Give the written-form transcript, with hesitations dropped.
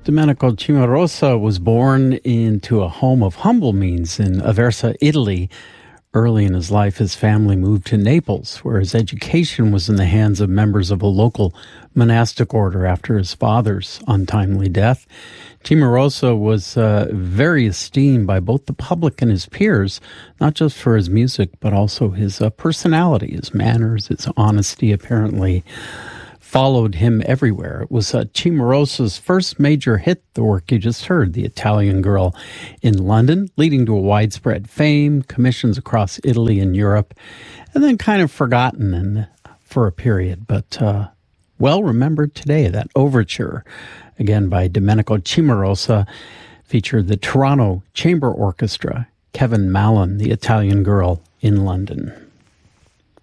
Domenico Cimarosa was born into a home of humble means in Aversa, Italy. Early in his life, his family moved to Naples, where his education was in the hands of members of a local monastic order after his father's untimely death. Cimarosa was very esteemed by both the public and his peers, not just for his music, but also his personality, his manners, his honesty, apparently followed him everywhere. It was Cimarosa's first major hit, the work you just heard, The Italian Girl in London, leading to a widespread fame, commissions across Italy and Europe, and then kind of forgotten for a period, but well remembered today. That overture, again by Domenico Cimarosa, featured the Toronto Chamber Orchestra, Kevin Mallon, The Italian Girl in London.